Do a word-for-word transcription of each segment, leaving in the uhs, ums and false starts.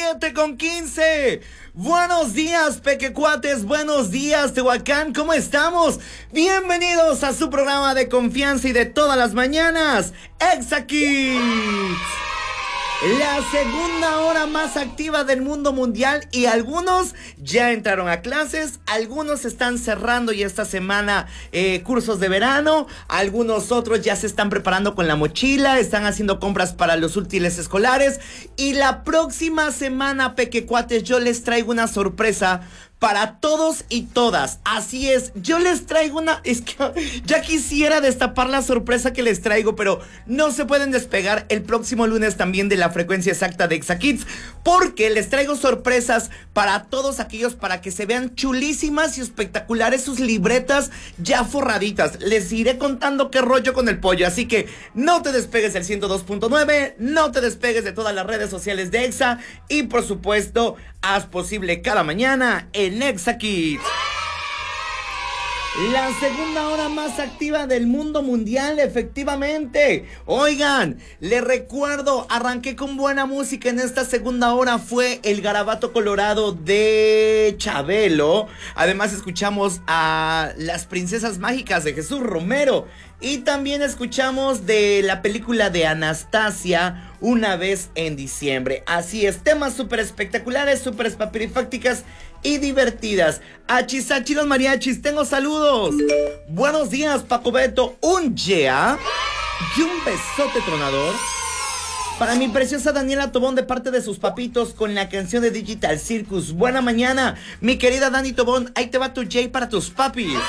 siete con quince. Buenos días, pequecuates, buenos días, Tehuacán, ¿cómo estamos? Bienvenidos a su programa de confianza y de todas las mañanas, Exa Kids. La segunda hora más activa del mundo mundial y algunos ya entraron a clases, algunos están cerrando ya esta semana eh, cursos de verano, algunos otros ya se están preparando con la mochila, están haciendo compras para los útiles escolares y la próxima semana, pequecuates, yo les traigo una sorpresa para todos y todas. Así es, yo les traigo una... Es que ya quisiera destapar la sorpresa que les traigo, pero no se pueden despegar el próximo lunes también de la frecuencia exacta de Exa Kids, porque les traigo sorpresas para todos aquellos, para que se vean chulísimas y espectaculares sus libretas ya forraditas. Les iré contando qué rollo con el pollo, así que no te despegues del ciento dos punto nueve, no te despegues de todas las redes sociales de Exa y por supuesto, haz posible cada mañana en Exa Kids. La segunda hora más activa del mundo mundial, efectivamente. Oigan, les recuerdo, arranqué con buena música en esta segunda hora. Fue el Garabato Colorado de Chabelo. Además escuchamos a Las Princesas Mágicas de Jesús Romero. Y también escuchamos de la película de Anastasia, Una vez en diciembre. Así es, temas súper espectaculares, súper espapirifácticas y divertidas. Achisachi los mariachis, tengo saludos. Buenos días, Paco Beto, un yeah y un besote tronador para mi preciosa Daniela Tobón de parte de sus papitos con la canción de Digital Circus. Buena mañana, mi querida Dani Tobón, ahí te va tu J para tus papis.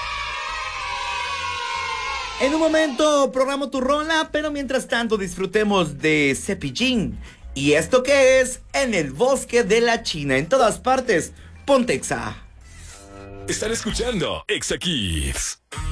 En un momento programo tu rola, pero mientras tanto disfrutemos de Cepillín. ¿Y esto qué es? En el bosque de la China, en todas partes. Ponte Exa. Están escuchando Exa Kids.